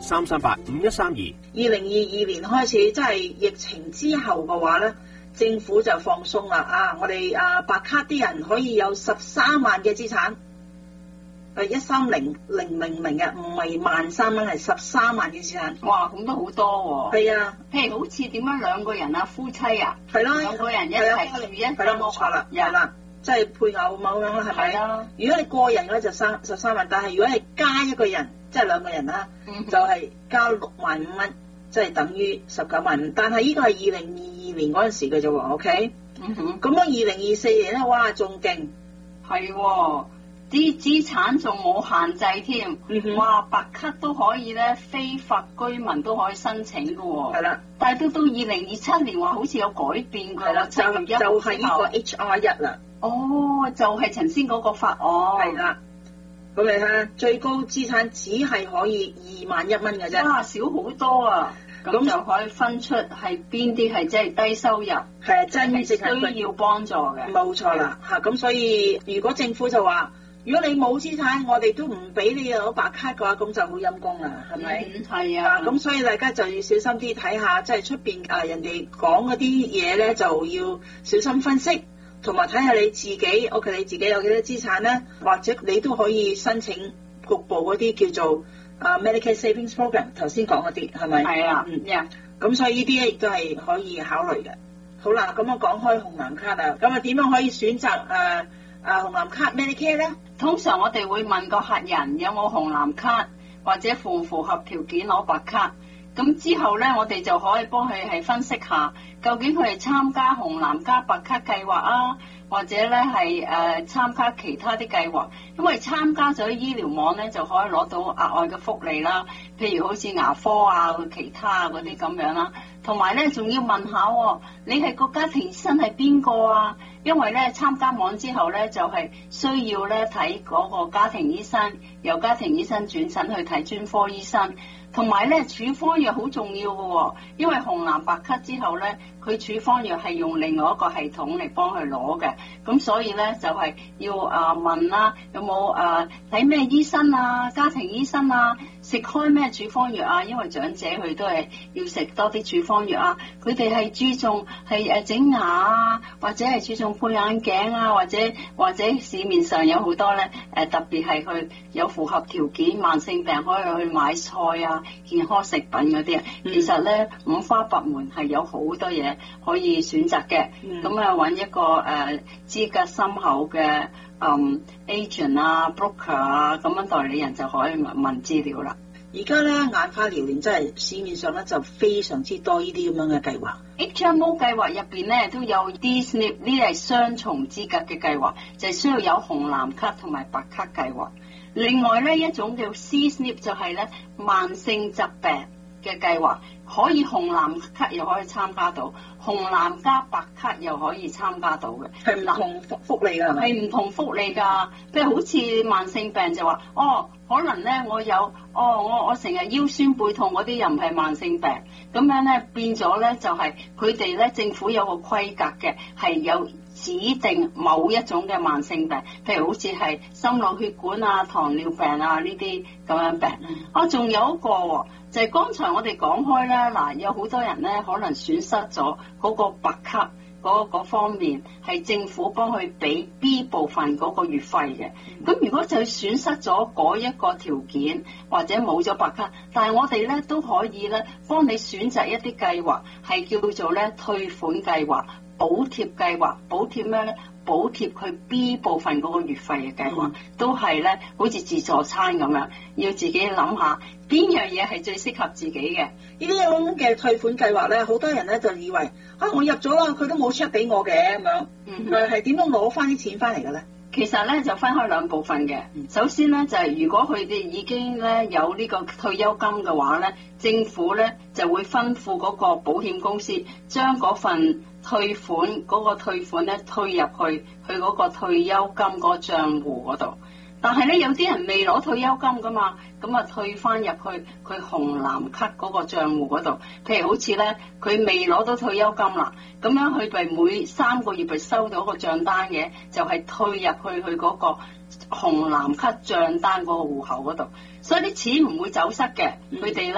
3385132。 2022年開始，即係疫情之後嘅話咧，政府就放鬆啦我哋白卡啲人可以有13萬嘅資產，130,000嘅，唔係13,000蚊，係13萬嘅資產。 哇，咁都好多喎。 係啊， 譬如好似點樣兩個人啊，夫妻啊， 係啦， 兩個人一齊住一係啦，冇錯啦，係啦，即係配偶咁樣啦，係咪？如果你個人咧就13萬，但係如果係加一個人，即係兩個人啦，就係交65000蚊，即係等於19萬5。但係呢個係2022年嗰陣時嘅啫喎，OK？咁我2024年咧，哇，仲勁， 係喎。啲資產仲冇限制添，哇！白卡都可以咧，非法居民都可以申請嘅喎。 係啦， 但係到2027年話好似有改變㗎啦， 就係呢個 HR1啦。 哦，就係頭先嗰個法案。 係啦，咁你睇下最高資產只係可以21,000蚊嘅啫。 哇，少好多啊！咁就可以分出係邊啲係即係低收入， 係真正係需要幫助嘅。 冇錯啦，咁所以如果政府就話，如果你冇資產，我哋都唔俾你有白卡嘅話，咁就好陰功啦，係咪？ 係啊。咁所以大家就要小心啲睇下，即係出邊人哋講嗰啲嘢咧，就要小心分析，同埋睇下你自己，OK，你自己有幾多資產咧？或者你都可以申請局部嗰啲叫做Medicare Savings Program， 頭先講嗰啲係咪？ 係啊， 咁所以呢啲亦都係可以考慮嘅。好啦，咁我講開紅藍卡啦，咁點樣可以選擇紅藍卡 Medicare 咧？ 通常我哋會問個客人有冇紅藍卡，或者符唔符合條件攞白卡。咁之後咧，我哋就可以幫佢係分析下，究竟佢係參加紅藍加白卡計劃啊，或者咧係參加其他啲計劃。因為參加咗醫療網咧，就可以攞到額外嘅福利啦，譬如好似牙科啊、其他嗰啲咁樣啦。同埋咧，仲要問下你係個家庭醫生係邊個啊？因為咧參加網之後咧，就係需要咧睇嗰個家庭醫生，由家庭醫生轉診去睇專科醫生。同埋咧，處方藥好重要嘅因為紅藍白卡之後咧，佢處方藥係用另外一個系統嚟幫佢攞嘅，咁所以咧就係要問啦，有冇睇咩醫生啊，家庭醫生啊，食開咩處方藥啊？因為長者佢都係要食多啲處方藥啊，佢哋係注重係整牙啊，或者係注重配眼鏡啊，或者市面上有好多咧特別係佢有符合條件慢性病可以去買菜啊。健康食品嗰啲啊，其實咧五花八門係有好多嘢可以選擇嘅。咁揾一個資格深厚嘅agent 啊、broker 啊咁樣代理人就可以問資料啦。 而家咧眼科療連真係市面上咧就非常之多呢啲咁樣嘅計劃。 HMO 計劃入邊咧都有 D-SNP， 呢啲係雙重資格嘅計劃，就係需要有紅藍卡同埋白卡計劃。另外咧一種叫 C-SNP 就係咧慢性疾病嘅計劃，可以紅藍卡又可以參加到，紅藍加白卡又可以參加到嘅， 係唔同福利㗎係咪？ 係唔同福利㗎，譬如好似慢性病就話可能咧我有我成日腰酸背痛嗰啲又唔係慢性病，咁樣咧變咗咧就係佢哋咧政府有個規格嘅，係有指定某一種嘅慢性病，譬如好似係心腦血管啊、糖尿病啊呢啲咁樣病。仲有一個就係剛才我哋講開啦，嗱有好多人咧可能損失咗嗰個白卡嗰方面係政府幫佢俾 B 部分嗰個月費嘅，咁如果就損失咗嗰一個條件或者冇咗白卡，但係我哋咧都可以咧幫你選擇一啲計劃，係叫做咧退款計劃、補貼計劃，補貼咩咧？補貼佢 B 部分嗰個月費嘅計劃，都係咧好似自助餐咁樣，要自己諗下邊樣嘢係最適合自己嘅。 呢啲咁嘅退款計劃咧，好多人咧就以為我入咗啦，佢都冇 check 俾我嘅咁樣，係點樣攞翻啲錢翻嚟嘅咧？ 其實咧就分開兩部分嘅。首先咧就係如果佢哋已經咧有呢個退休金嘅話咧，政府咧就會吩咐嗰個保險公司將嗰份退款嗰個退款咧退入去嗰個退休金嗰個帳戶嗰度。但係咧有啲人未攞退休金噶嘛，咁啊退翻入去佢紅藍卡嗰個帳戶嗰度。譬如好似咧佢未攞到退休金啦，咁樣佢咪每3個月咪收到個帳單嘅，就係退入去佢嗰個紅藍卡帳單嗰個戶口嗰度，所以啲錢唔會走失嘅，佢哋咧。